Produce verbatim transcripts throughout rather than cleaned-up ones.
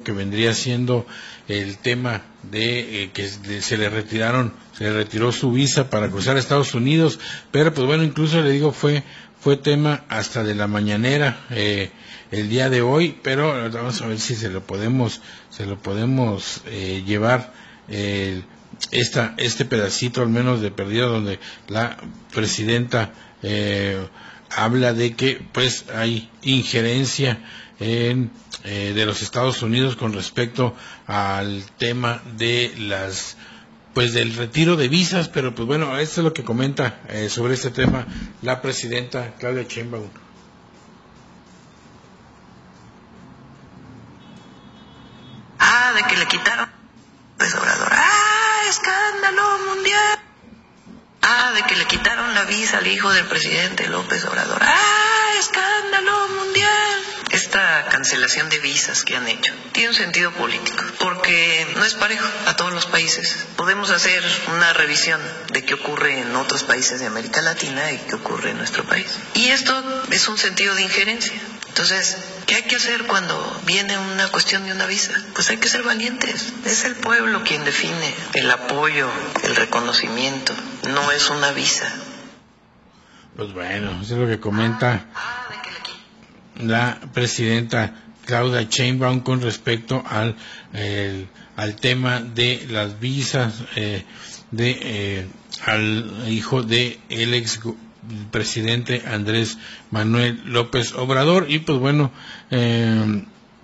que vendría siendo el tema de eh, que de, se le retiraron, se le retiró su visa para cruzar a Estados Unidos, pero pues bueno, incluso le digo, fue fue tema hasta de la mañanera eh, el día de hoy, pero vamos a ver si se lo podemos, se lo podemos eh, llevar eh, esta, este pedacito al menos de perdido, donde la presidenta eh, habla de que pues hay injerencia en, eh, de los Estados Unidos con respecto al tema de las pues del retiro de visas, pero pues bueno, esto es lo que comenta eh, sobre este tema la presidenta Claudia Sheinbaum. Ah, de que le quitaron López Obrador. Ah, escándalo mundial. Ah, de que le quitaron la visa al hijo del presidente López Obrador. Ah, escándalo mundial. Esta cancelación de visas que han hecho tiene un sentido político, porque no es parejo a todos los países. Podemos hacer una revisión de qué ocurre en otros países de América Latina y qué ocurre en nuestro país. Y esto es un sentido de injerencia. Entonces, ¿qué hay que hacer cuando viene una cuestión de una visa? Pues hay que ser valientes. Es el pueblo quien define el apoyo, el reconocimiento. No es una visa. Pues bueno, eso es lo que comenta la presidenta Claudia Sheinbaum con respecto al el, al tema de las visas eh, de eh, al hijo de el ex presidente Andrés Manuel López Obrador. Y pues bueno, eh,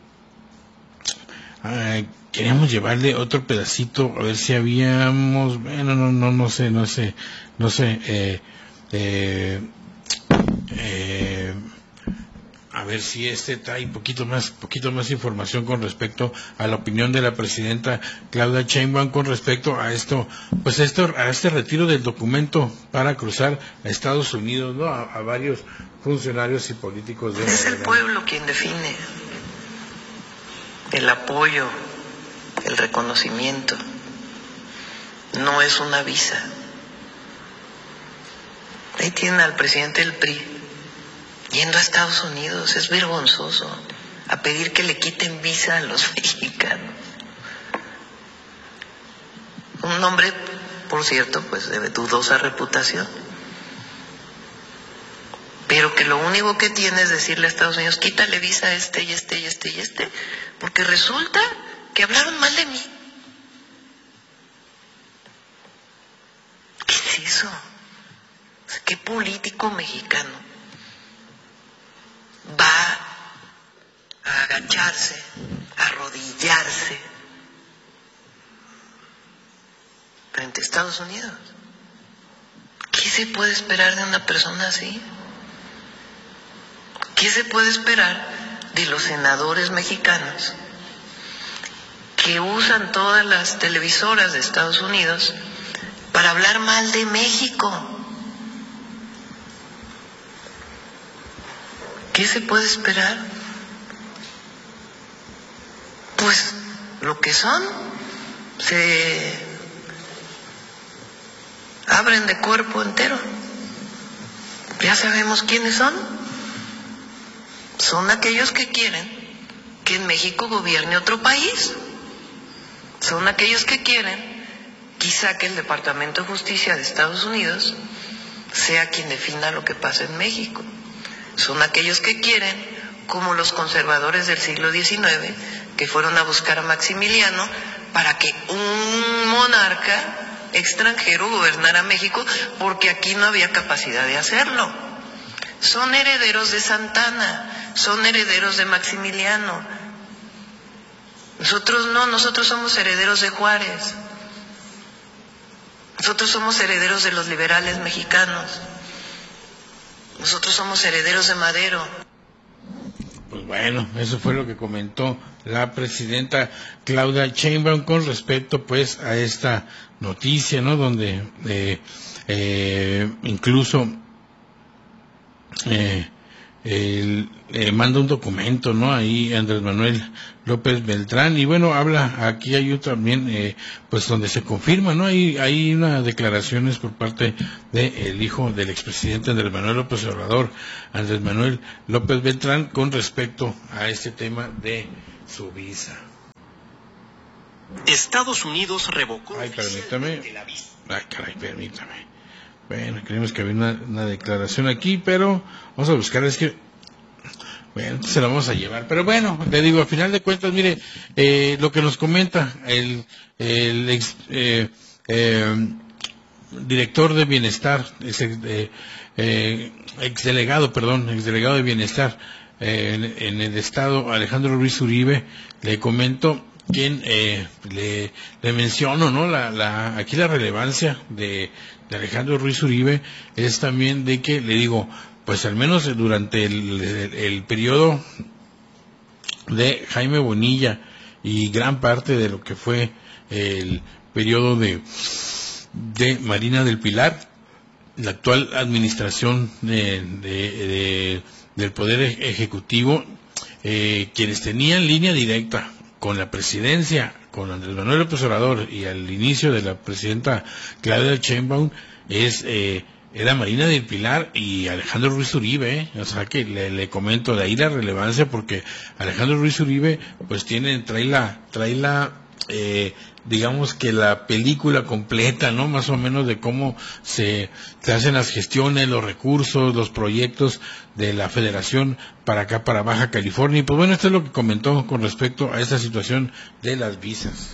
eh, queríamos llevarle otro pedacito a ver si habíamos, bueno, no no no sé no sé no sé eh, eh, eh, a ver si este trae un poquito más, poquito más información con respecto a la opinión de la presidenta Claudia Sheinbaum con respecto a esto, pues a esto, a este retiro del documento para cruzar a Estados Unidos, ¿no? A, a varios funcionarios y políticos de Es el pueblo quien define el apoyo, el reconocimiento. No es una visa. Ahí tienen al presidente del P R I yendo a Estados Unidos. Es vergonzoso a pedir que le quiten visa a los mexicanos. Un hombre, por cierto, pues de dudosa reputación, pero que lo único que tiene es decirle a Estados Unidos: quítale visa a este y este y este y este, porque resulta que hablaron mal de mí. ¿Qué es eso? ¿Qué político mexicano va a agacharse, a arrodillarse frente a Estados Unidos? ¿Qué se puede esperar de una persona así? ¿Qué se puede esperar de los senadores mexicanos que usan todas las televisoras de Estados Unidos para hablar mal de México? ¿Qué se puede esperar? Pues lo que son, se abren de cuerpo entero. Ya sabemos quiénes son. Son aquellos que quieren que en México gobierne otro país. Son aquellos que quieren, quizá, que el Departamento de Justicia de Estados Unidos sea quien defina lo que pasa en México. Son aquellos que quieren, como los conservadores del siglo diecinueve, que fueron a buscar a Maximiliano para que un monarca extranjero gobernara México, porque aquí no había capacidad de hacerlo. Son herederos de Santana, son herederos de Maximiliano. Nosotros no, nosotros somos herederos de Juárez. Nosotros somos herederos de los liberales mexicanos. Nosotros somos herederos de Madero. Pues bueno, eso fue lo que comentó la presidenta Claudia Sheinbaum con respecto pues a esta noticia, ¿no? Donde eh, eh, incluso eh, el, eh, manda un documento, ¿no? Ahí Andrés Manuel López Beltrán, y bueno, habla, aquí hay otro también, eh, pues donde se confirma, ¿no? Hay, hay unas declaraciones por parte del hijo del expresidente Andrés Manuel López Obrador, Andrés Manuel López Beltrán, con respecto a este tema de su visa. Estados Unidos revocó... Ay, permítame. Ay, caray, permítame. Bueno, creemos que había una, una declaración aquí, pero vamos a buscar, es que... Bueno, se la vamos a llevar. Pero bueno, le digo, al final de cuentas, mire, eh, lo que nos comenta el, el ex... Eh, eh, director de bienestar, ex, eh, eh, exdelegado, perdón, exdelegado de bienestar eh, en, en el estado, Alejandro Ruiz Uribe, le comento quien eh, le, le menciono, ¿no? La, la, aquí la relevancia de, de Alejandro Ruiz Uribe es también de que, le digo, pues al menos durante el, el, el periodo de Jaime Bonilla y gran parte de lo que fue el periodo de de Marina del Pilar, la actual administración de, de, de, del Poder Ejecutivo, eh, quienes tenían línea directa con la presidencia, con Andrés Manuel López Obrador y al inicio de la presidenta Claudia Sheinbaum, es eh, era Marina del Pilar y Alejandro Ruiz Uribe, ¿eh? O sea que le, le comento de ahí la relevancia, porque Alejandro Ruiz Uribe pues tiene, trae la, trae la eh, digamos que la película completa, ¿no? Más o menos de cómo se, se hacen las gestiones, los recursos, los proyectos de la Federación para acá, para Baja California. Y pues bueno, esto es lo que comentó con respecto a esta situación de las visas.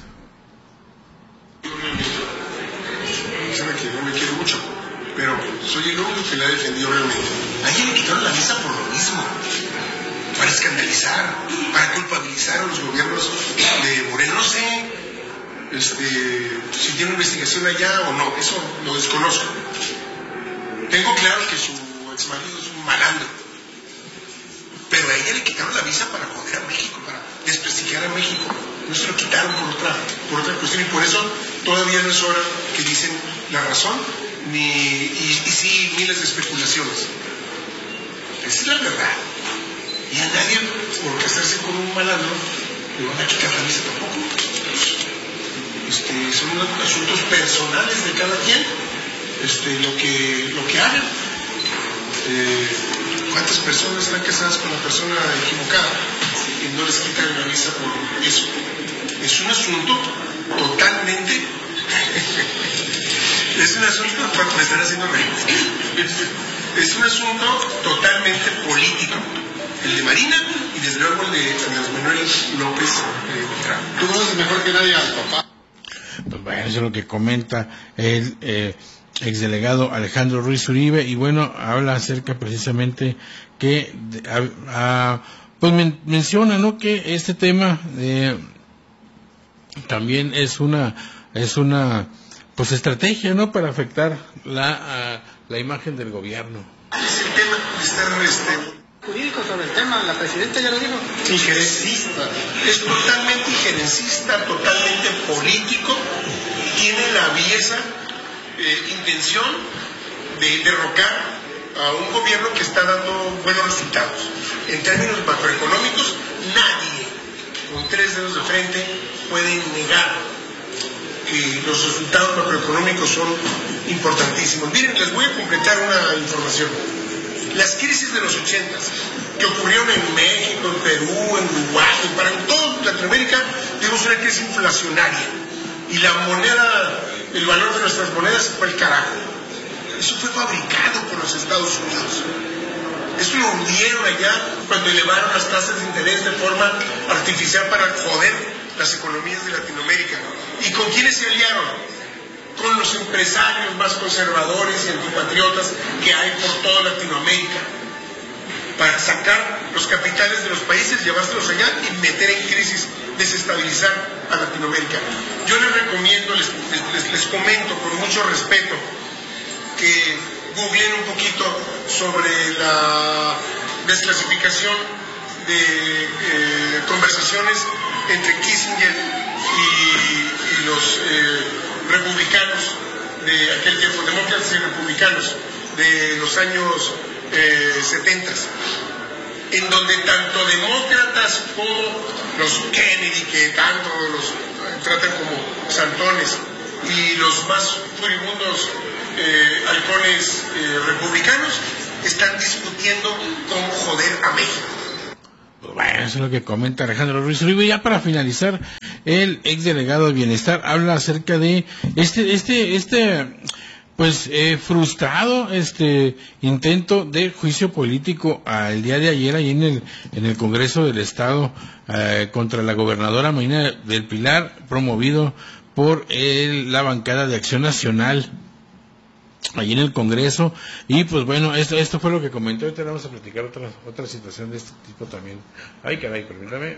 Sabe que no me quiero mucho, pero soy el único que la ha defendido realmente. A ella le quitaron la visa por lo mismo, para escandalizar, para culpabilizar a los gobiernos de Moreno. No sé este, si tiene investigación allá o no, eso lo desconozco. Tengo claro que su exmarido es un malandro, pero a ella le quitaron la visa para joder a México, para desprestigiar a México. No se lo quitaron por otra, por otra cuestión, y por eso todavía no es hora que dicen la razón, ni, y, y sí miles de especulaciones. Esa es la verdad. Y a nadie, por casarse con un malandro, le van a quitar la visa tampoco. Este, son asuntos personales de cada quien, este, lo que, lo que hagan. Eh, ¿Cuántas personas están casadas con la persona equivocada y no les quitan la visa por eso? Es un asunto totalmente... es un asunto... me están haciendo reír. Es un asunto totalmente político. El de Marina y desde luego el de Andrés Manuel López Obrador. Tú conoces mejor que nadie al papá. Pues bueno, eso es lo que comenta el eh, exdelegado Alejandro Ruiz Uribe, y bueno, habla acerca precisamente que a, a, pues men, menciona, ¿no?, que este tema eh, también es una es una pues estrategia, ¿no?, para afectar la a, la imagen del gobierno. Es el tema de estar este jurídico sobre el tema, la presidenta ya lo dijo. Injerencista, es totalmente injerencista, totalmente político, tiene la aviesa eh, intención de derrocar a un gobierno que está dando buenos resultados. En términos macroeconómicos, nadie con tres dedos de frente puede negar que los resultados macroeconómicos son importantísimos. Miren, les voy a completar una información. Las crisis de los ochentas, que ocurrieron en México, en Perú, en Uruguay, para en toda Latinoamérica, tuvimos una crisis inflacionaria. Y la moneda, el valor de nuestras monedas se fue al carajo. Eso fue fabricado por los Estados Unidos. Eso lo hundieron allá cuando elevaron las tasas de interés de forma artificial para joder las economías de Latinoamérica. ¿Y con quiénes se aliaron? Con los empresarios más conservadores y antipatriotas que hay por toda Latinoamérica, para sacar los capitales de los países, llevárselos allá y meter en crisis, desestabilizar a Latinoamérica. Yo les recomiendo, les, les, les comento con mucho respeto, que googleen un poquito sobre la desclasificación de eh, conversaciones entre Kissinger y, y los eh, republicanos de aquel tiempo, demócratas y republicanos de los años eh, setenta, en donde tanto demócratas como los Kennedy, que tanto los eh, tratan como santones, y los más furibundos eh, halcones eh, republicanos, están discutiendo cómo joder a México. Bueno, eso es lo que comenta Alejandro Ruiz Uribe. Ya para finalizar el exdelegado de Bienestar, habla acerca de este, este, este, pues, eh, frustrado, este, intento de juicio político al día de ayer ahí en el, en el Congreso del Estado, eh, contra la gobernadora Marina del Pilar, promovido por el, la bancada de Acción Nacional allí en el Congreso. Y pues bueno, esto esto fue lo que comentó. Ahorita vamos a platicar otra otra situación de este tipo también. Ay, caray, permítame.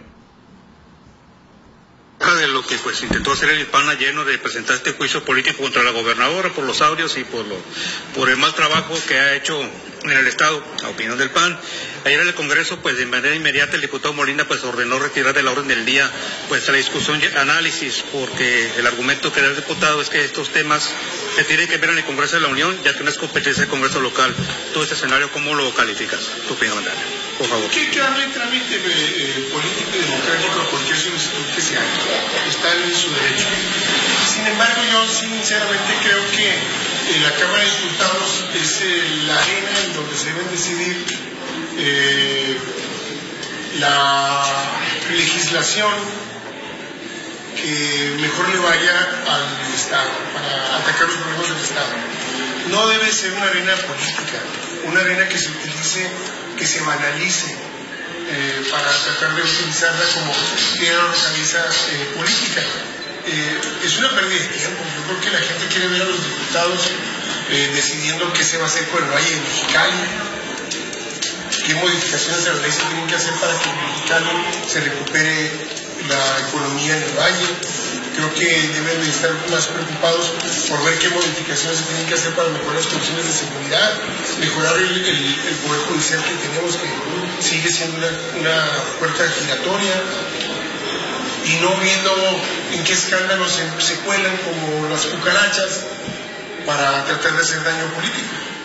De lo que pues intentó hacer el P A N ayer, ¿no?, de presentar este juicio político contra la gobernadora por los audios y por lo por el mal trabajo que ha hecho en el Estado, a opinión del P A N. Ayer en el Congreso, pues de manera inmediata el diputado Molina pues ordenó retirar de la orden del día pues la discusión y análisis, porque el argumento que da el diputado es que estos temas se tienen que ver en el Congreso de la Unión, ya que no es competencia del Congreso local. Todo este escenario, ¿cómo lo calificas? Tu opinión, Andrea, por favor. Que, que darle trámite eh, político y democrático a cualquier solicitud que se haga. Está en su derecho. Sin embargo, yo sinceramente creo que eh, la Cámara de Diputados es eh, la arena en donde se deben decidir eh, la legislación que mejor le vaya al Estado, para atacar los problemas del Estado. No debe ser una arena política, una arena que se utilice, que se banalice, eh, para tratar de utilizarla como piedra organiza eh, política. Eh, es una pérdida de tiempo. Yo creo que la gente quiere ver a los diputados eh, decidiendo qué se va a hacer con el Valle de Mexicali, qué modificaciones de la ley se tienen que hacer para que en Mexicali se recupere la economía en el Valle. Creo que deben de estar más preocupados por ver qué modificaciones se tienen que hacer para mejorar las condiciones de seguridad, mejorar el, el, el poder judicial que tenemos, que sigue siendo una, una puerta giratoria, y no viendo en qué escándalos se, se cuelan como las cucarachas para tratar de hacer daño político.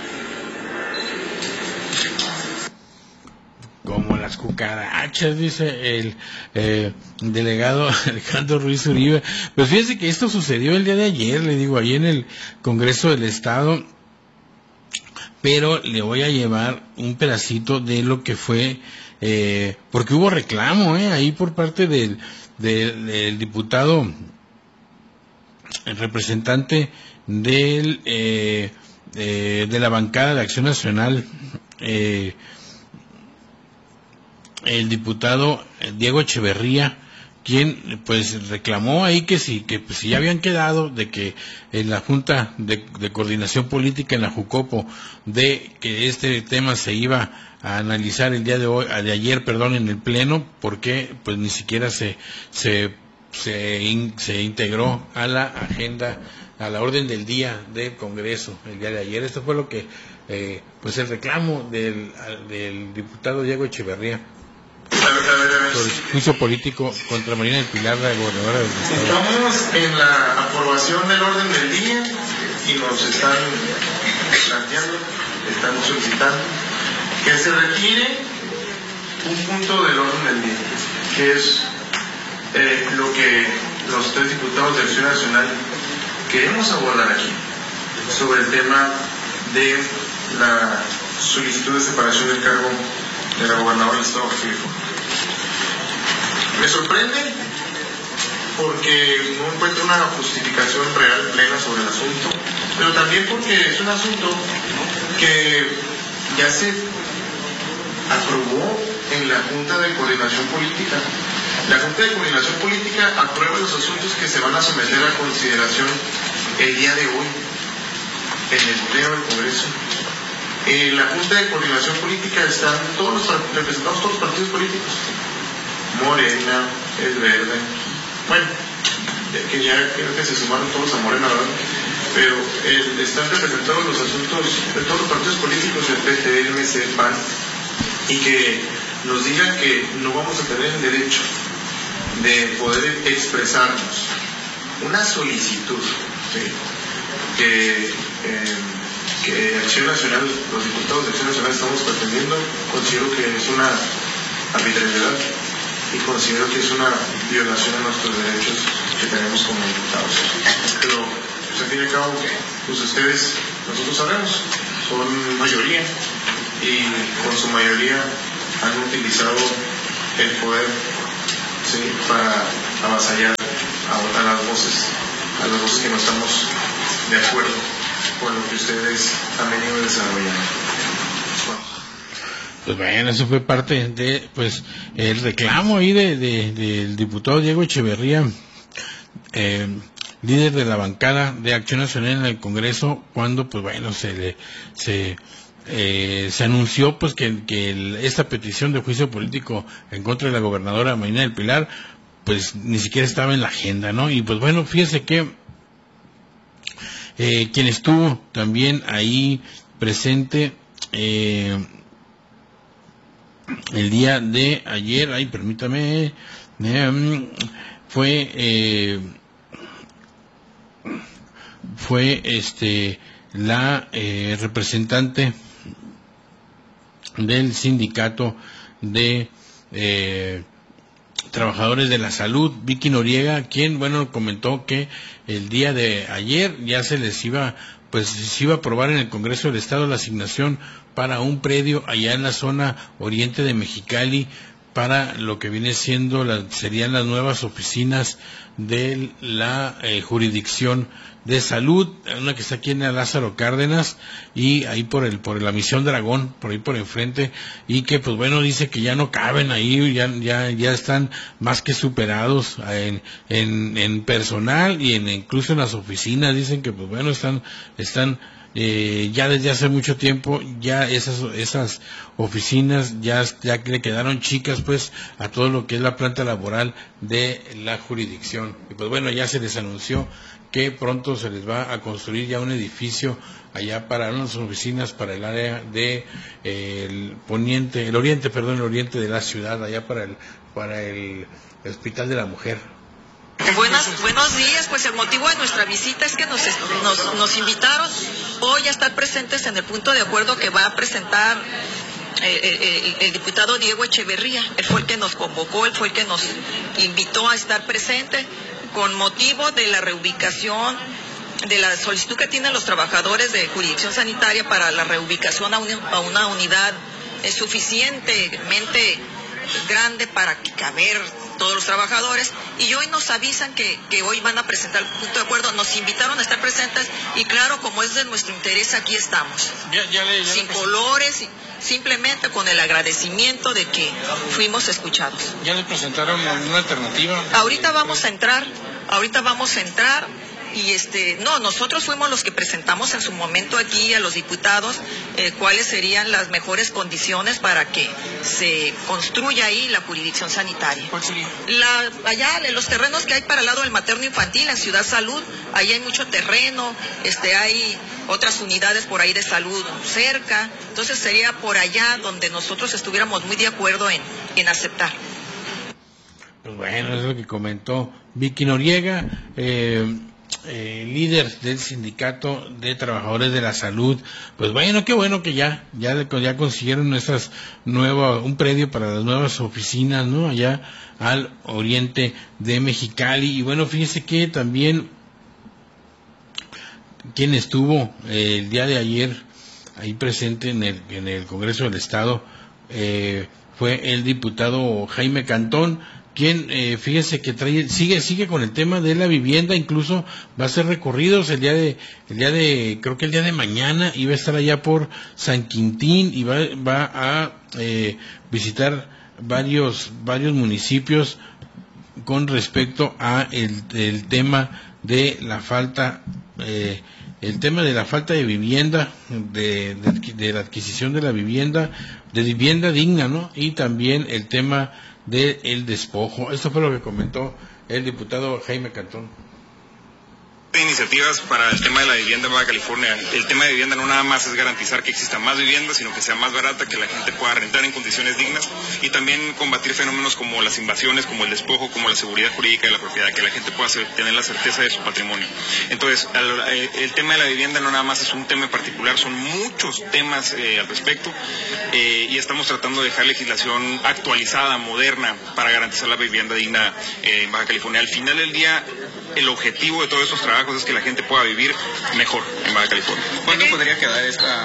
Como las cucarachas, dice el eh, delegado Alejandro Ruiz Uribe. Pues fíjese que esto sucedió el día de ayer, le digo, ahí en el Congreso del Estado, pero le voy a llevar un pedacito de lo que fue, eh, porque hubo reclamo, eh, ahí por parte del, del, del diputado, el representante del eh, eh, de la bancada de Acción Nacional, eh, el diputado Diego Echeverría, quien pues reclamó ahí que si que pues, si ya habían quedado de que en la Junta de, de Coordinación Política en la Jucopo, de que este tema se iba a analizar el día de hoy, de ayer, perdón, en el Pleno, porque pues ni siquiera se se se, in, se integró a la agenda, a la orden del día del Congreso el día de ayer. Esto fue lo que eh, pues el reclamo del, del diputado Diego Echeverría sobre el juicio político contra Marina del Pilar, la gobernadora del Estado. Estamos en la aprobación del orden del día y nos están planteando, están solicitando que se retire un punto del orden del día, que es eh, lo que los tres diputados de Acción Nacional queremos abordar aquí, sobre el tema de la solicitud de separación del cargo de la gobernadora del Estado de Baja California. Me sorprende porque no encuentro una justificación real, plena sobre el asunto, pero también porque es un asunto que ya se aprobó en la Junta de Coordinación Política. La Junta de Coordinación Política aprueba los asuntos que se van a someter a consideración el día de hoy en el Pleno del Congreso. En la Junta de Coordinación Política están todos los representados, todos los partidos políticos. Morena, El Verde, bueno, que ya creo que se sumaron todos a Morena, ¿verdad? Pero el, están representados los asuntos de todos los partidos políticos, el P T, el M C, el P A N, y que nos digan que no vamos a tener el derecho de poder expresarnos. Una solicitud, ¿sí? que... Eh, que Acción Nacional, los diputados de Acción Nacional estamos pretendiendo, considero que es una arbitrariedad y considero que es una violación a nuestros derechos que tenemos como diputados. Pero, pues al fin y al cabo, pues ustedes, nosotros sabemos, son mayoría y con su mayoría han utilizado el poder, ¿sí?, para avasallar voces, a las voces que no estamos de acuerdo con lo que ustedes han venido desarrollando. Pues bueno, eso fue parte de pues el reclamo ahí de, de, del diputado Diego Echeverría, eh, líder de la bancada de Acción Nacional en el Congreso, cuando pues bueno se le se eh, se anunció pues que, que el, esta petición de juicio político en contra de la gobernadora Marina del Pilar pues ni siquiera estaba en la agenda, ¿no? Y pues bueno, fíjese que eh, quien estuvo también ahí presente eh, el día de ayer, ay, permítame, eh, fue, eh, fue, este, la eh, representante del sindicato de eh, trabajadores de la salud, Vicky Noriega, quien, bueno, comentó que el día de ayer ya se les iba, pues, se iba a aprobar en el Congreso del Estado la asignación para un predio allá en la zona oriente de Mexicali para lo que viene siendo la, serían las nuevas oficinas de la eh, jurisdicción de salud, una que está aquí en Lázaro Cárdenas y ahí por el por la Misión Dragón, por ahí por enfrente, y que pues bueno, dice que ya no caben ahí, ya ya ya están más que superados en en, en personal y en incluso en las oficinas, dicen que pues bueno, están están Eh, ya desde hace mucho tiempo ya esas esas oficinas ya ya le quedaron chicas pues a todo lo que es la planta laboral de la jurisdicción, y pues bueno, ya se les anunció que pronto se les va a construir ya un edificio allá para unas oficinas para el área de eh, el poniente, el oriente, perdón, el oriente de la ciudad, allá para el para el Hospital de la Mujer. Buenas, buenos días, pues el motivo de nuestra visita es que nos, nos, nos invitaron hoy a estar presentes en el punto de acuerdo que va a presentar eh, el, el diputado Diego Echeverría. Él fue el que nos convocó, él fue el que nos invitó a estar presente con motivo de la reubicación, de la solicitud que tienen los trabajadores de jurisdicción sanitaria para la reubicación a una, a una unidad eh, suficientemente grande para caber todos los trabajadores, y hoy nos avisan que, que hoy van a presentar el punto de acuerdo, nos invitaron a estar presentes y claro, como es de nuestro interés, aquí estamos, ya, ya le, ya sin le colores, simplemente con el agradecimiento de que fuimos escuchados. ¿Ya le presentaron una alternativa? Ahorita vamos a entrar, ahorita vamos a entrar. Y este, no, nosotros fuimos los que presentamos en su momento aquí a los diputados eh, cuáles serían las mejores condiciones para que se construya ahí la jurisdicción sanitaria. ¿Cuál sería? La, allá, en los terrenos que hay para el lado del materno infantil, en Ciudad Salud, ahí hay mucho terreno, este, hay otras unidades por ahí de salud cerca, entonces sería por allá donde nosotros estuviéramos muy de acuerdo en, en aceptar. Pues bueno, es lo que comentó Vicky Noriega, eh, Eh, líder del sindicato de trabajadores de la salud. Pues bueno, qué bueno que ya ya ya consiguieron esas nuevas, un predio para las nuevas oficinas, ¿no? Allá al oriente de Mexicali. Y bueno, fíjese que también quien estuvo eh, el día de ayer ahí presente en el en el Congreso del Estado eh, fue el diputado Jaime Cantón, quien, eh, fíjese que trae, sigue, sigue con el tema de la vivienda, incluso va a hacer recorridos el día de, el día de, creo que el día de mañana, iba a estar allá por San Quintín y va, va a eh, visitar varios, varios municipios con respecto a el, el tema de la falta, eh, el tema de la falta de vivienda, de, de, de la adquisición de la vivienda, de vivienda digna, ¿no? Y también el tema del despojo. Esto fue lo que comentó el diputado Jaime Cantón. Iniciativas para el tema de la vivienda en Baja California. El tema de vivienda no nada más es garantizar que exista más vivienda, sino que sea más barata, que la gente pueda rentar en condiciones dignas, y también combatir fenómenos como las invasiones, como el despojo, como la seguridad jurídica de la propiedad, que la gente pueda tener la certeza de su patrimonio. Entonces, el tema de la vivienda no nada más es un tema en particular, son muchos temas eh, al respecto, eh, y estamos tratando de dejar legislación actualizada, moderna, para garantizar la vivienda digna eh, en Baja California. Al final del día, el objetivo de todos estos trabajos es que la gente pueda vivir mejor en Baja California. ¿Cuándo podría quedar esta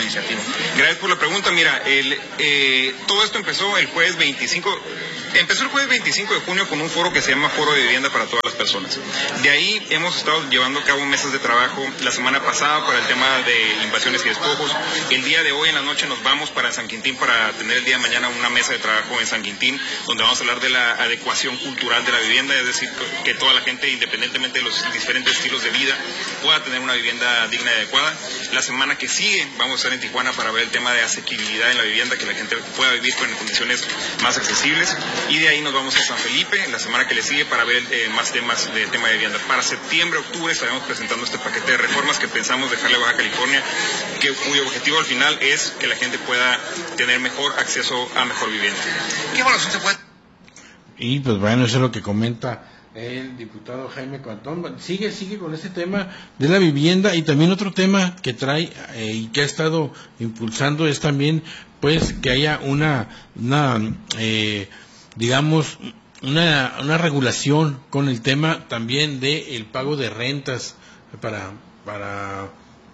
la iniciativa. Gracias por la pregunta. Mira, el, eh, todo esto empezó el jueves veinticinco, empezó el jueves veinticinco de junio con un foro que se llama Foro de Vivienda para todas las personas. De ahí hemos estado llevando a cabo mesas de trabajo la semana pasada para el tema de invasiones y despojos. El día de hoy en la noche nos vamos para San Quintín para tener el día de mañana una mesa de trabajo en San Quintín, donde vamos a hablar de la adecuación cultural de la vivienda, es decir, que toda la gente, independientemente de los diferentes estilos de vida, pueda tener una vivienda digna y adecuada. La semana que sigue vamos a estar en Tijuana para ver el tema de asequibilidad en la vivienda, que la gente pueda vivir con condiciones más accesibles, y de ahí nos vamos a San Felipe la semana que le sigue para ver eh, más temas de tema de vivienda. Para septiembre, octubre estaremos presentando este paquete de reformas que pensamos dejarle a Baja California, que, cuyo objetivo al final es que la gente pueda tener mejor acceso a mejor vivienda. ¿Qué evaluación se puede? Y pues bueno, eso es lo que comenta el diputado Jaime Cantón. Sigue, sigue con este tema de la vivienda, y también otro tema que trae eh, y que ha estado impulsando es también pues que haya una, una eh, digamos, una, una regulación con el tema también de el pago de rentas para, para,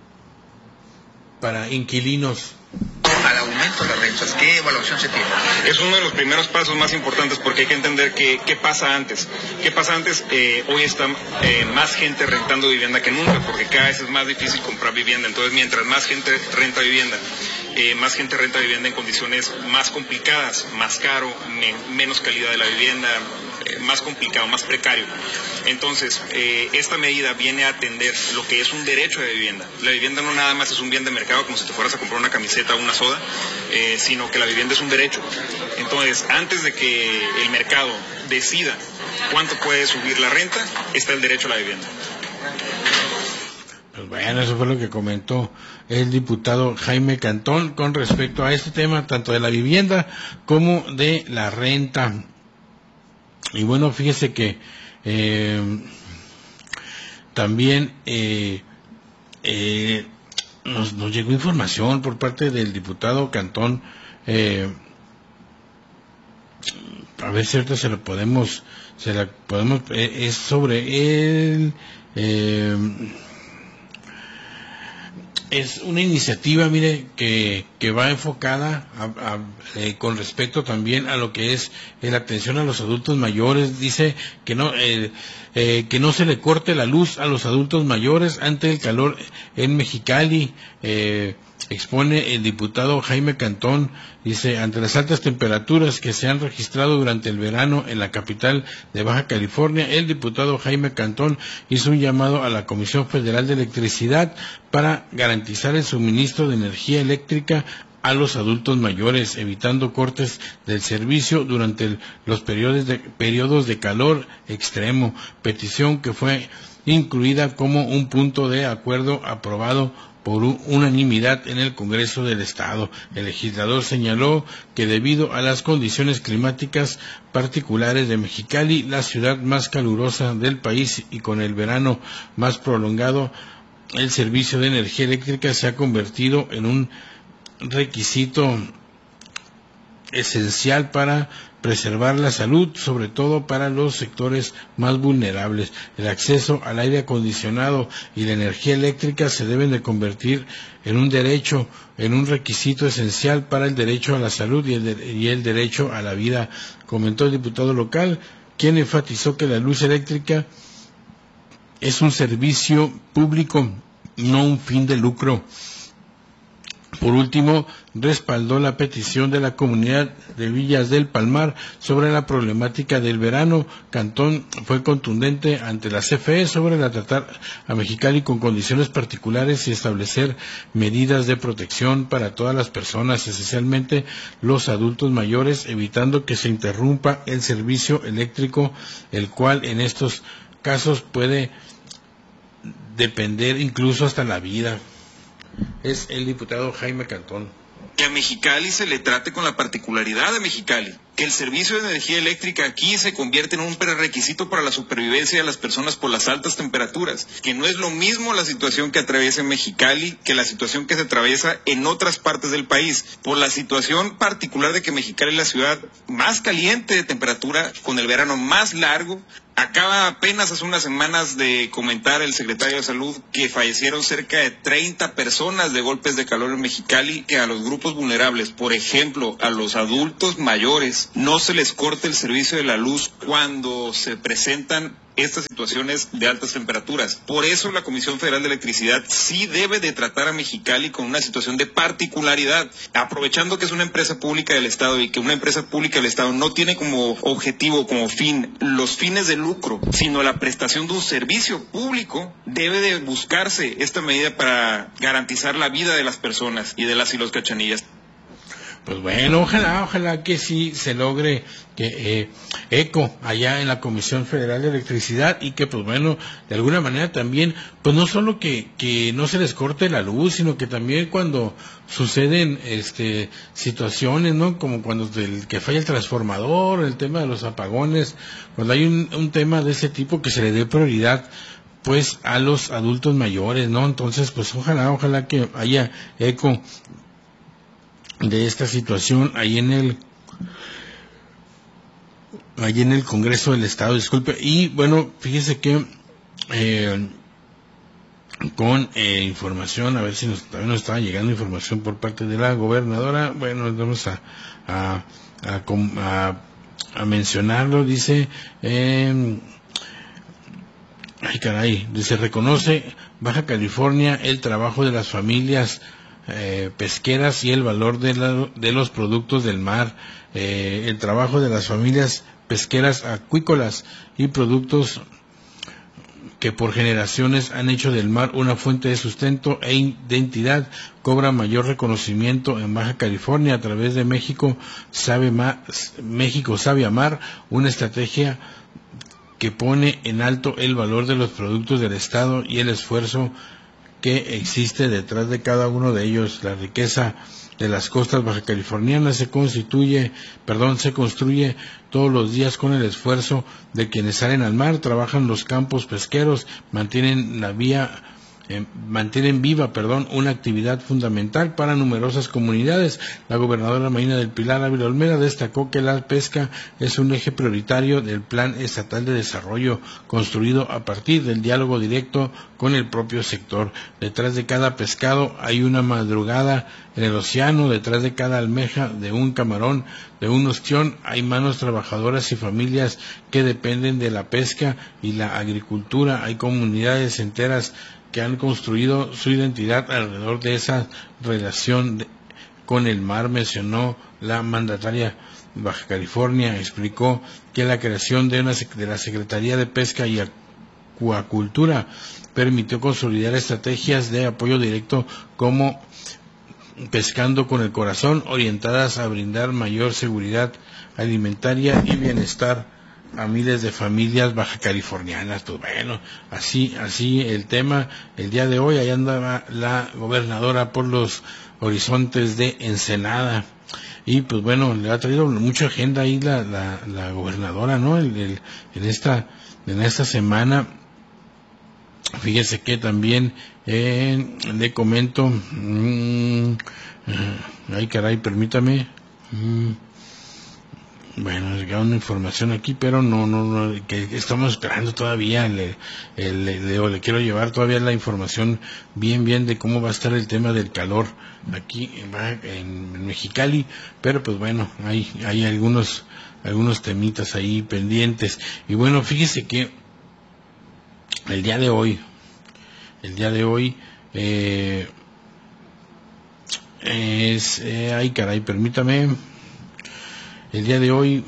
para inquilinos. Al aumento de las rentas, ¿qué evaluación se tiene? Es uno de los primeros pasos más importantes, porque hay que entender que, qué pasa antes. ¿Qué pasa antes? Eh, hoy está eh, más gente rentando vivienda que nunca, porque cada vez es más difícil comprar vivienda. Entonces, mientras más gente renta vivienda, eh, más gente renta vivienda en condiciones más complicadas, más caro, me, menos calidad de la vivienda, eh, más complicado, más precario. Entonces, eh, esta medida viene a atender lo que es un derecho de vivienda. La vivienda no nada más es un bien de mercado, como si te fueras a comprar una camiseta o una soda, eh, sino que la vivienda es un derecho. Entonces, antes de que el mercado decida cuánto puede subir la renta, está el derecho a la vivienda. Pues bueno, eso fue lo que comentó el diputado Jaime Cantón con respecto a este tema, tanto de la vivienda como de la renta. Y bueno, fíjese que eh, también eh, eh, nos, nos llegó información por parte del diputado Cantón, eh, a ver si ahorita se lo podemos, se la podemos, eh, es sobre el, eh, es una iniciativa, mire, que, que va enfocada a, a, eh, con respecto también a lo que es eh, la atención a los adultos mayores. Dice que no eh, eh, que no se le corte la luz a los adultos mayores ante el calor en Mexicali. Eh, expone el diputado Jaime Cantón, dice, ante las altas temperaturas que se han registrado durante el verano en la capital de Baja California, el diputado Jaime Cantón hizo un llamado a la Comisión Federal de Electricidad para garantizar el suministro de energía eléctrica a los adultos mayores, evitando cortes del servicio durante el, los periodos de, periodos de calor extremo, petición que fue incluida como un punto de acuerdo aprobado por unanimidad en el Congreso del Estado. El legislador señaló que debido a las condiciones climáticas particulares de Mexicali, la ciudad más calurosa del país y con el verano más prolongado, el servicio de energía eléctrica se ha convertido en un requisito esencial para preservar la salud, sobre todo para los sectores más vulnerables. El acceso al aire acondicionado y la energía eléctrica se deben de convertir en un derecho, en un requisito esencial para el derecho a la salud y el, de, y el derecho a la vida, comentó el diputado local, quien enfatizó que la luz eléctrica es un servicio público, no un fin de lucro. Por último, respaldó la petición de la comunidad de Villas del Palmar sobre la problemática del verano. Cantón fue contundente ante la C F E sobre la tratar a Mexicali con condiciones particulares y establecer medidas de protección para todas las personas, esencialmente los adultos mayores, evitando que se interrumpa el servicio eléctrico, el cual en estos casos puede depender incluso hasta la vida. Es el diputado Jaime Cantón. Que a Mexicali se le trate con la particularidad de Mexicali, que el servicio de energía eléctrica aquí se convierte en un prerequisito para la supervivencia de las personas por las altas temperaturas, que no es lo mismo la situación que atraviesa en Mexicali que la situación que se atraviesa en otras partes del país, por la situación particular de que Mexicali es la ciudad más caliente de temperatura, con el verano más largo, Acaba apenas hace unas semanas de comentar el secretario de Salud que fallecieron cerca de treinta personas de golpes de calor en Mexicali, que a los grupos vulnerables, por ejemplo, a los adultos mayores, no se les corta el servicio de la luz cuando se presentan estas situaciones de altas temperaturas. Por eso la Comisión Federal de Electricidad sí debe de tratar a Mexicali con una situación de particularidad, aprovechando que es una empresa pública del Estado y que una empresa pública del Estado no tiene como objetivo, como fin, los fines de lucro, sino la prestación de un servicio público. Debe de buscarse esta medida para garantizar la vida de las personas y de las y los cachanillas. Pues bueno, ojalá, ojalá que sí se logre que eh, eco allá en la Comisión Federal de Electricidad y que pues bueno, de alguna manera también, pues no solo que, que no se les corte la luz, sino que también cuando suceden este situaciones, ¿no? Como cuando el que falla el transformador, el tema de los apagones, cuando hay un, un tema de ese tipo, que se le dé prioridad pues a los adultos mayores, ¿no? Entonces pues ojalá, ojalá que haya eco de esta situación ahí en el ahí en el Congreso del Estado, disculpe. Y bueno, fíjese que eh, con eh, información, a ver si nos, también nos estaba llegando información por parte de la gobernadora. Bueno, vamos a a, a, a, a mencionarlo. Dice eh, ay caray, dice: reconoce Baja California el trabajo de las familias Eh, pesqueras y el valor de, la, de los productos del mar, eh, el trabajo de las familias pesqueras acuícolas y productos que por generaciones han hecho del mar una fuente de sustento e identidad, cobra mayor reconocimiento en Baja California a través de México Sabe Más, México Sabe Amar, una estrategia que pone en alto el valor de los productos del Estado y el esfuerzo que existe detrás de cada uno de ellos. La riqueza de las costas bajacalifornianas se constituye, perdón, se construye todos los días con el esfuerzo de quienes salen al mar, trabajan los campos pesqueros, mantienen la vía Eh, mantienen viva, perdón, una actividad fundamental para numerosas comunidades. La gobernadora Marina del Pilar Ávila Olmeda destacó que la pesca es un eje prioritario del Plan Estatal de Desarrollo, construido a partir del diálogo directo con el propio sector. Detrás de cada pescado hay una madrugada en el océano, detrás de cada almeja, de un camarón, de un ostión, hay manos trabajadoras y familias que dependen de la pesca y la agricultura. Hay comunidades enteras que han construido su identidad alrededor de esa relación de, con el mar, mencionó la mandataria Baja California. Explicó que la creación de, una, de la Secretaría de Pesca y Acuacultura permitió consolidar estrategias de apoyo directo como Pescando con el Corazón, orientadas a brindar mayor seguridad alimentaria y bienestar a miles de familias bajacalifornianas. Pues bueno, así así el tema el día de hoy. Allá andaba la gobernadora por los horizontes de Ensenada y pues bueno, le ha traído mucha agenda ahí la la, la gobernadora, ¿no? El, el, en esta en esta semana. Fíjese que también eh, le comento, mmm, ay caray, permítame. Mmm, Bueno, llega una información aquí, pero no, no, no, que estamos esperando todavía. Le, el, le, le, le quiero llevar todavía la información bien, bien de cómo va a estar el tema del calor aquí en, en Mexicali, pero pues bueno, hay, hay algunos, algunos temitas ahí pendientes. Y bueno, fíjese que el día de hoy, el día de hoy, eh, es, eh, ay caray, permítame. El día de hoy,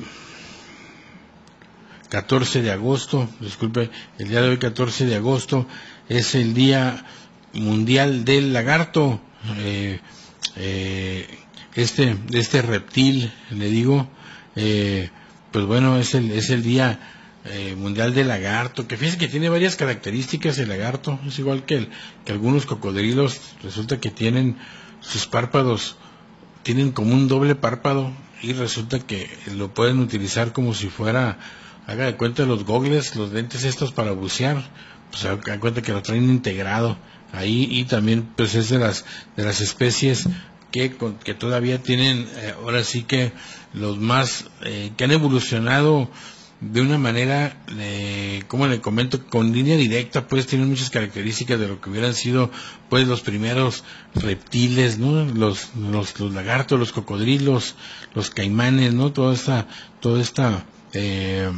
catorce de agosto, disculpe, el día de hoy, catorce de agosto, es el Día Mundial del Lagarto. Eh, eh, este, este reptil, le digo, eh, pues bueno, es el, es el Día eh, Mundial del Lagarto, que fíjense que tiene varias características el lagarto. Es igual que, el, que algunos cocodrilos, resulta que tienen sus párpados, tienen como un doble párpado, y resulta que lo pueden utilizar como si fuera, haga de cuenta, los gogles, los lentes estos para bucear, pues haga de cuenta que lo traen integrado ahí. Y también pues es de las de las especies que que todavía tienen, eh, ahora sí que los más eh, que han evolucionado de una manera, eh, como le comento, con línea directa, pues tienen muchas características de lo que hubieran sido, pues, los primeros reptiles, ¿no? Los, los, los lagartos, los cocodrilos, los caimanes, ¿no? Toda esta, toda esta, eh,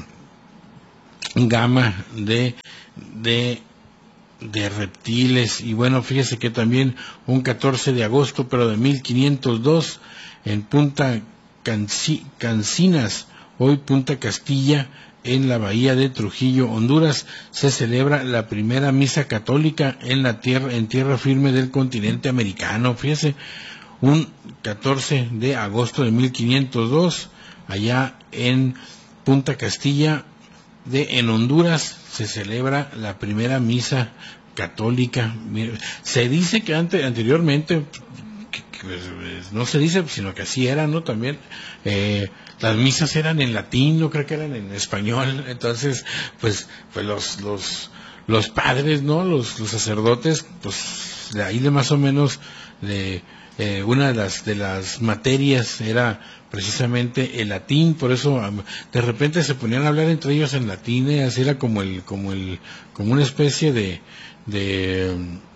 gama de, de, de reptiles. Y bueno, fíjese que también un catorce de agosto, pero de mil quinientos dos, en Punta Canci, Cancinas, hoy Punta Castilla, en la bahía de Trujillo, Honduras, se celebra la primera misa católica en la tierra, en tierra firme del continente americano. Fíjese, un catorce de agosto de mil quinientos dos, allá en Punta Castilla, de en Honduras, se celebra la primera misa católica. Se dice que ante, anteriormente, que, que, pues, no se dice, sino que así era, ¿no? También, eh, las misas eran en latín, no creo que eran en español. Entonces, pues, pues los, los, los padres, ¿no? Los, los sacerdotes, pues, de ahí de más o menos, de, eh, una de las, de las materias era precisamente el latín. Por eso de repente se ponían a hablar entre ellos en latín, y así era como el, como el, como una especie de, de,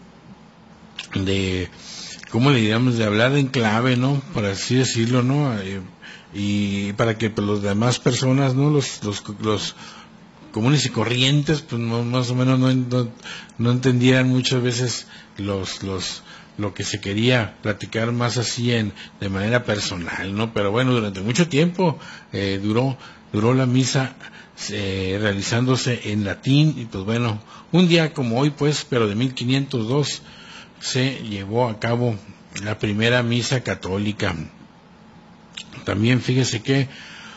de, ¿cómo le diríamos? De hablar en clave, ¿no? Por así decirlo, ¿no? Eh, y para que pues, los demás personas, ¿no? Los, los, los comunes y corrientes, pues no, más o menos no, no, no entendieran muchas veces los, los, lo que se quería platicar más así en, de manera personal, ¿no? Pero bueno, durante mucho tiempo eh, duró, duró la misa eh, realizándose en latín. Y pues bueno, un día como hoy, pues, pero de mil quinientos dos, se llevó a cabo la primera misa católica. También fíjese que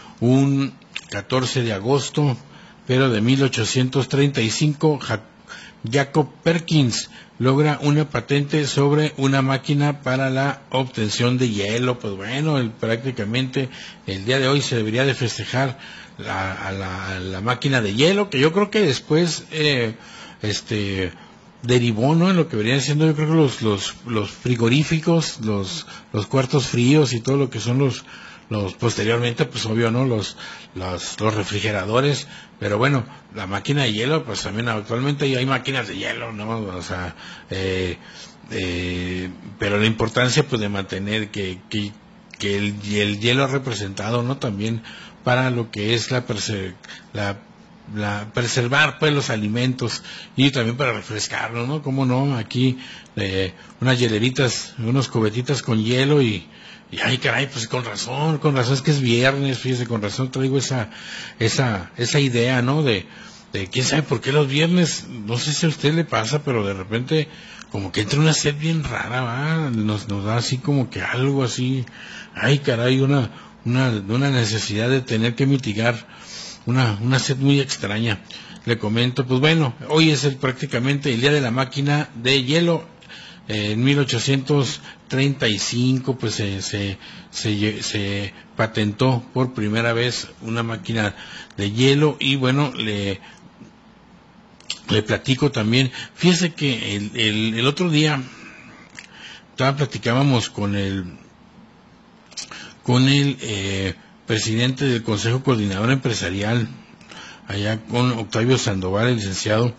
un catorce de agosto, pero de mil ochocientos treinta y cinco, Jacob Perkins logra una patente sobre una máquina para la obtención de hielo. Pues bueno, el, prácticamente el día de hoy se debería de festejar la, a, la, a la máquina de hielo, que yo creo que después eh, este derivó, ¿no? En lo que venían siendo, yo creo que los, los, los frigoríficos, los, los cuartos fríos y todo lo que son los, los posteriormente, pues obvio, ¿no? Los, los, los refrigeradores. Pero bueno, la máquina de hielo, pues también actualmente hay máquinas de hielo, ¿no? O sea, eh, eh, pero la importancia, pues, de mantener que, que, que el, el hielo ha representado, ¿no? También para lo que es la, la La, preservar pues los alimentos y también para refrescarlos, ¿no? Cómo no, aquí eh, unas hieleritas, unos cubetitas con hielo y, y ay caray, pues con razón, con razón es que es viernes, fíjese, con razón traigo esa esa esa idea, ¿no? De, de quién sabe por qué los viernes, no sé si a usted le pasa, pero de repente como que entra una sed bien rara, ¿va? Nos, nos da así como que algo así, ay caray, una, una, una necesidad de tener que mitigar Una, una sed muy extraña. Le comento, pues bueno, hoy es el, prácticamente el día de la máquina de hielo. Eh, en mil ochocientos treinta y cinco, pues se, se, se, se patentó por primera vez una máquina de hielo. Y bueno, le, le platico también. Fíjese que el, el, el otro día, todavía platicábamos con el, con el, eh, presidente del Consejo Coordinador Empresarial, allá con Octavio Sandoval, el licenciado,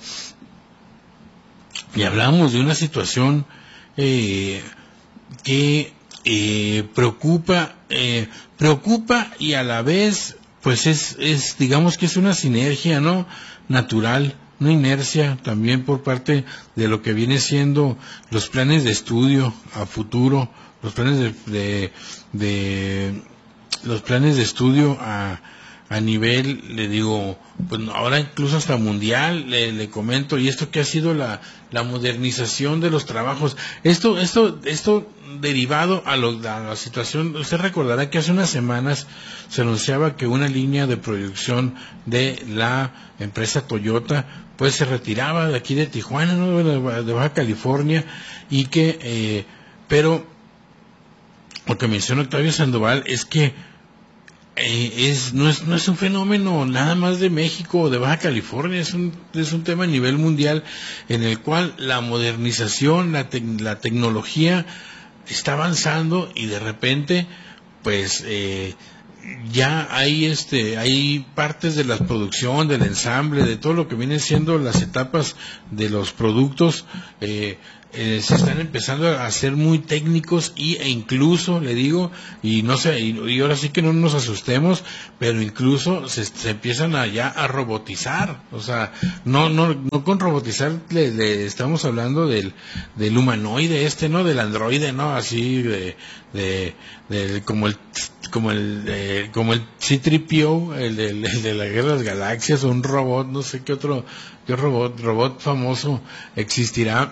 y hablamos de una situación eh, que eh, preocupa, eh, preocupa y a la vez, pues es, es, digamos que es una sinergia, ¿no? Natural, una inercia también por parte de lo que viene siendo los planes de estudio a futuro, los planes de, de, de los planes de estudio a, a nivel, le digo, pues ahora incluso hasta mundial, le, le comento, y esto que ha sido la, la modernización de los trabajos, esto, esto, esto derivado a, lo, a la situación. Usted recordará que hace unas semanas se anunciaba que una línea de producción de la empresa Toyota, pues se retiraba de aquí de Tijuana, ¿no? de, de Baja California, y que, eh, pero lo que menciona Octavio Sandoval es que eh, es, no, es, no es un fenómeno nada más de México o de Baja California, es un, es un tema a nivel mundial en el cual la modernización, la, te, la tecnología está avanzando y de repente, pues, eh, ya hay este hay partes de la producción, del ensamble, de todo lo que vienen siendo las etapas de los productos, eh, eh, se están empezando a hacer muy técnicos y, e incluso, le digo, y no sé, y, y ahora sí que no nos asustemos, pero incluso se, se empiezan a ya a robotizar, o sea, no no no con robotizar le, le estamos hablando del del humanoide este, ¿no? Del androide, ¿no? Así de de, de como el como el eh, como el C tres P O, el de, el de la Guerra de las Galaxias, o un robot, no sé qué otro qué robot robot famoso existirá,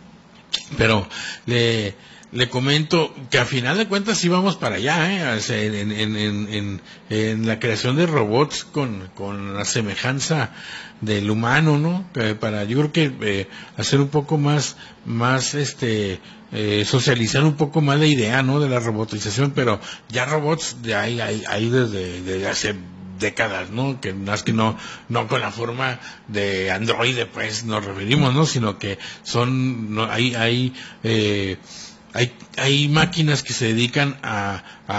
pero le le comento que a final de cuentas sí vamos para allá, ¿eh? O sea, en, en, en, en, en la creación de robots con, con la semejanza del humano, ¿no? Que para, yo creo que eh, hacer un poco más, más este, eh, socializar un poco más la idea, ¿no? De la robotización, pero ya robots de ahí, hay, hay desde, desde hace décadas, ¿no? Que más que no, no con la forma de androide, pues nos referimos, ¿no? Sino que son, no, hay, hay, eh, Hay, hay máquinas que se dedican a,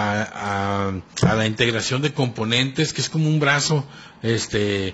a, a, a la integración de componentes, que es como un brazo, este,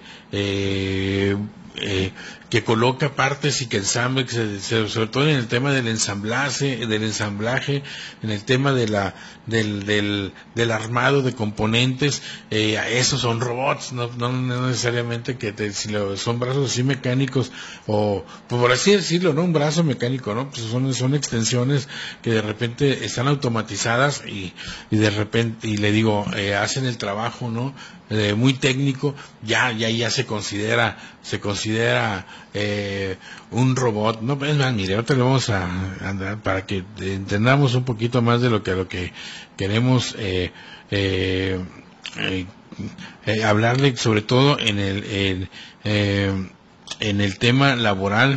eh, eh, que coloca partes y que ensambla, que se, se, sobre todo en el tema del ensamblaje, del ensamblaje, en el tema de la, del, del, del armado de componentes, eh, esos son robots, no, no, no necesariamente que te, si lo, son brazos así mecánicos, o pues por así decirlo, ¿no? Un brazo mecánico, ¿no? Pues son, son extensiones que de repente están automatizadas y, y de repente, y le digo, eh, hacen el trabajo, ¿no? Eh, muy técnico, ya, ya, ya se considera, se considera eh, un robot, no, es más, mire, ahorita le vamos a andar para que entendamos un poquito más de lo que, lo que queremos eh, eh, eh, eh, hablarle, sobre todo en el, el eh, en el tema laboral.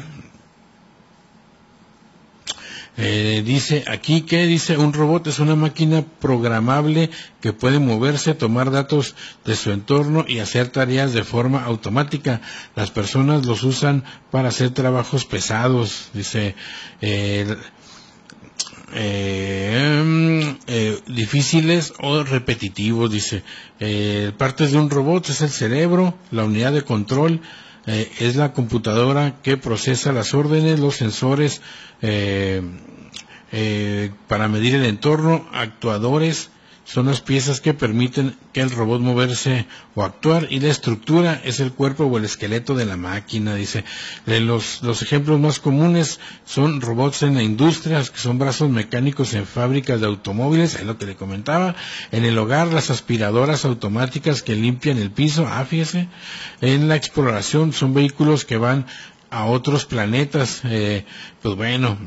Eh, dice aquí que dice un robot es una máquina programable que puede moverse, tomar datos de su entorno y hacer tareas de forma automática. Las personas los usan para hacer trabajos pesados, dice eh, eh, eh, difíciles o repetitivos, dice eh, partes de un robot es el cerebro, la unidad de control, eh, es la computadora que procesa las órdenes, los sensores eh, eh, para medir el entorno, actuadores son las piezas que permiten que el robot moverse o actuar, y la estructura es el cuerpo o el esqueleto de la máquina, dice. Eh, los, los ejemplos más comunes son robots en la industria, que son brazos mecánicos en fábricas de automóviles, es lo que le comentaba. En el hogar, las aspiradoras automáticas que limpian el piso, ah, fíjese. En la exploración, son vehículos que van a otros planetas, eh, pues bueno,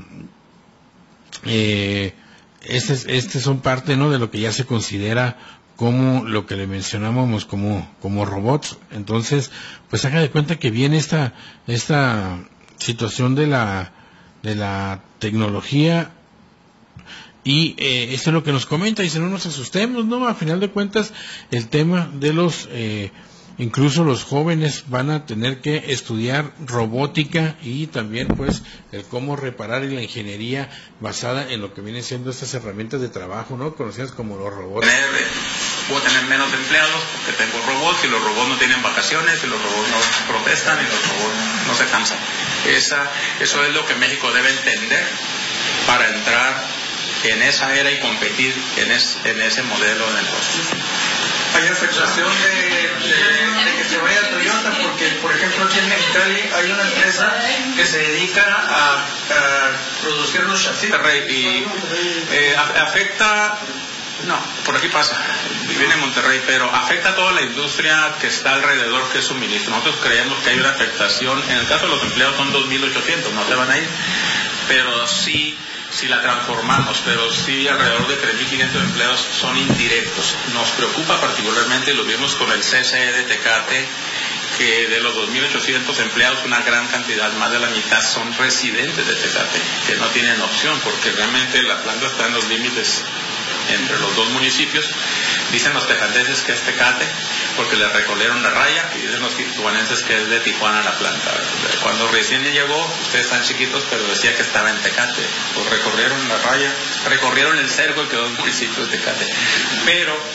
eh, Estos este son parte, ¿no?, de lo que ya se considera como lo que le mencionábamos como como robots. Entonces, pues haga de cuenta que viene esta esta situación de la de la tecnología, y eh, esto es lo que nos comenta. Dice, no nos asustemos, ¿no? A final de cuentas, el tema de los eh, incluso los jóvenes van a tener que estudiar robótica, y también pues el cómo reparar y la ingeniería basada en lo que vienen siendo estas herramientas de trabajo, ¿no?, conocidas como los robots. Puedo tener menos empleados porque tengo robots, y los robots no tienen vacaciones, y los robots no protestan, y los robots no se cansan. Esa, eso es lo que México debe entender para entrar en esa era y competir en, es, en ese modelo de negocio. Hay afectación de, de, de que se vaya a Toyota, porque por ejemplo aquí en Mexicali hay una empresa que se dedica a, a producir los chasis. Y eh, afecta, no, por aquí pasa, viene en Monterrey, pero afecta a toda la industria que está alrededor, que es suministro. Nosotros creemos que hay una afectación, en el caso de los empleados son dos mil ochocientos, no se van a ir, pero sí, si la transformamos, pero sí alrededor de tres mil quinientos empleados son indirectos. Nos preocupa particularmente, lo vimos con el C C E de Tecate, que de los dos mil ochocientos empleados, una gran cantidad, más de la mitad, son residentes de Tecate, que no tienen opción, porque realmente la planta está en los límites entre los dos municipios. Dicen los tecatenses que es Tecate porque le recorrieron la raya, y dicen los tijuanenses que es de Tijuana la planta. Cuando recién llegó, ustedes están chiquitos, pero decía que estaba en Tecate, pues recorrieron la raya, recorrieron el cerco y quedó en el municipio de Tecate. Pero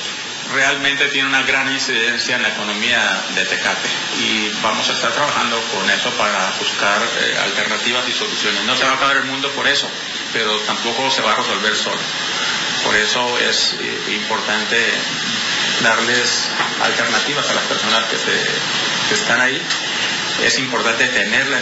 realmente tiene una gran incidencia en la economía de Tecate y vamos a estar trabajando con eso para buscar eh, alternativas y soluciones. No se va a acabar el mundo por eso, pero tampoco se va a resolver solo. Por eso es eh, importante darles alternativas a las personas que, se, que están ahí. Es importante tenerla